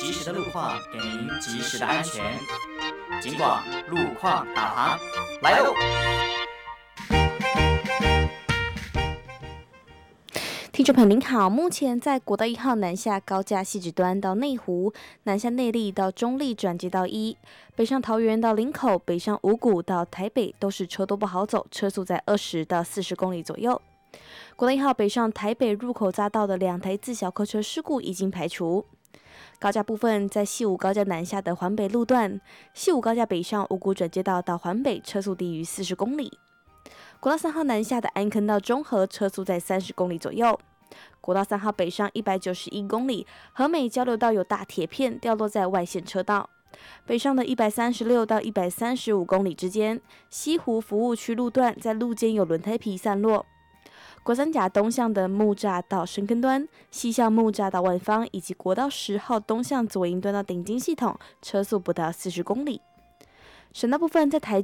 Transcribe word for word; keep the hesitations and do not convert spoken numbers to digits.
及时的路况，给您及时的安全。警广路况导航来喽！ 听众朋友您好，目前在国道一号南下高架汐止端到内湖，南下内坜到中坜转接道一，北上桃园到林口，北上五股到台北都是车多不好走，车速在二十到四十公里左右。国道一号北上台北入口匝道的两台自小客车事故已经排除。高架部分，在西武高架南下的环北路段，西武高架北上五股转接道到环北，车速低于四十公里。国道三号南下的安坑到中和，车速在三十公里左右。国道三号北上一百九十一公里，和美交流道有大铁片掉落在外线车道。北上的一百三十六到一百三十五公里之间，西湖服务区路段在路肩有轮胎皮散落。国三甲东向的木栅到深坑端，西向木栅到万方，以及国道十号东向左营端到顶金系统，车速不到四十公里。省道部分，在台